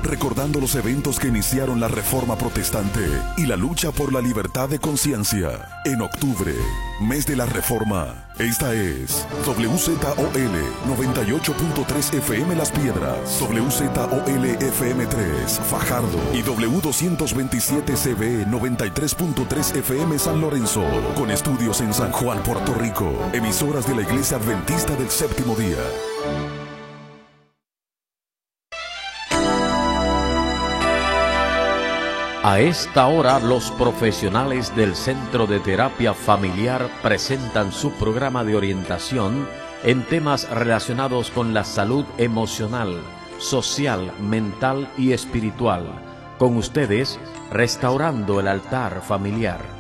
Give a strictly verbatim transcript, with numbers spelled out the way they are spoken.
recordando los eventos que iniciaron la Reforma Protestante y la lucha por la libertad de conciencia. En octubre, mes de la Reforma, esta es W Z O L noventa y ocho punto tres F M Las Piedras, W Z O L F M tres Fajardo y W doscientos veintisiete C B noventa y tres punto tres F M San Lorenzo, con estudios en San Juan, Puerto Rico, emisoras de la Iglesia Adventista del Séptimo Día. A esta hora, los profesionales del Centro de Terapia Familiar presentan su programa de orientación en temas relacionados con la salud emocional, social, mental y espiritual. Con ustedes, Restaurando el Altar Familiar.